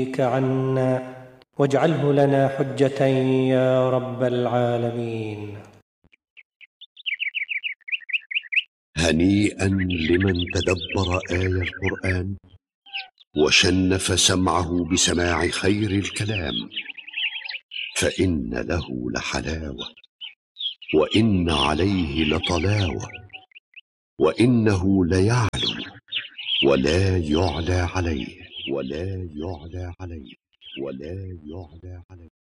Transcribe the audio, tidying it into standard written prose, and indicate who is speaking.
Speaker 1: عنا واجعله لنا حجة يا رب العالمين.
Speaker 2: هنيئا لمن تدبر آي القرآن وشنف سمعه بسماع خير الكلام، فإن له لحلاوة وإن عليه لطلاوة، وإنه ليعلو ولا يعلى عليه.